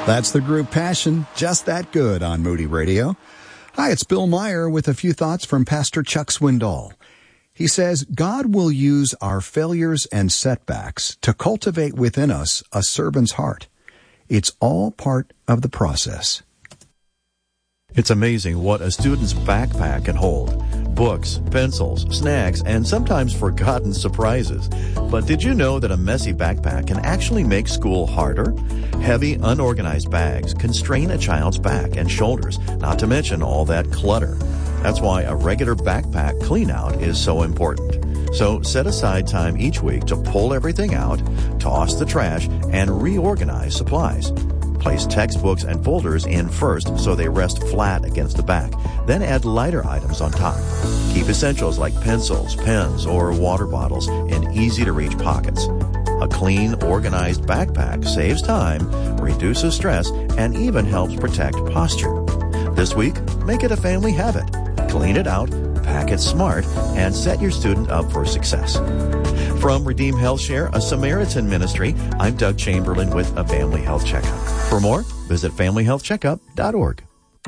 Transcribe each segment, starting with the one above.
That's the group Passion, just that good on Moody Radio. Hi, it's Bill Meyer with a few thoughts from Pastor Chuck Swindoll. He says, God will use our failures and setbacks to cultivate within us a servant's heart. It's all part of the process. It's amazing what a student's backpack can hold. Books, pencils, snacks, and sometimes forgotten surprises. But did you know that a messy backpack can actually make school harder? Heavy, unorganized bags can strain a child's back and shoulders, not to mention all that clutter. That's why a regular backpack clean-out is so important. So set aside time each week to pull everything out, toss the trash, and reorganize supplies. Place textbooks and folders in first so they rest flat against the back. Then add lighter items on top. Keep essentials like pencils, pens, or water bottles in easy-to-reach pockets. A clean, organized backpack saves time, reduces stress, and even helps protect posture. This week, make it a family habit. Clean it out, pack it smart, and set your student up for success. From Redeem Health Share, a Samaritan ministry, I'm Doug Chamberlain with a Family Health Checkup. For more, visit FamilyHealthCheckup.org.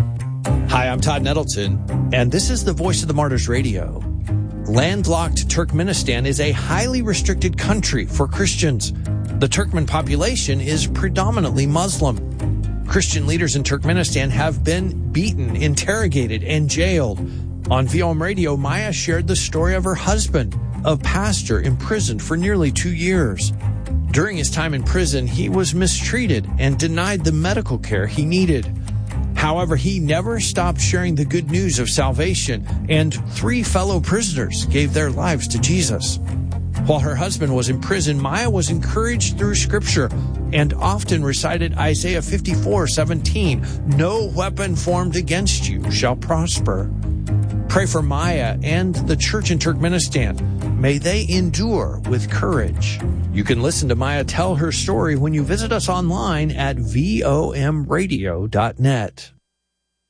Hi, I'm Todd Nettleton, and this is the Voice of the Martyrs Radio. Landlocked Turkmenistan is a highly restricted country for Christians. The Turkmen population is predominantly Muslim. Christian leaders in Turkmenistan have been beaten, interrogated, and jailed. On VOM Radio, Maya shared the story of her husband, a pastor imprisoned for nearly 2 years. During his time in prison, he was mistreated and denied the medical care he needed. However, he never stopped sharing the good news of salvation, and 3 fellow prisoners gave their lives to Jesus. While her husband was in prison, Maya was encouraged through Scripture and often recited Isaiah 54:17, "No weapon formed against you shall prosper." Pray for Maya and the church in Turkmenistan. May they endure with courage. You can listen to Maya tell her story when you visit us online at vomradio.net.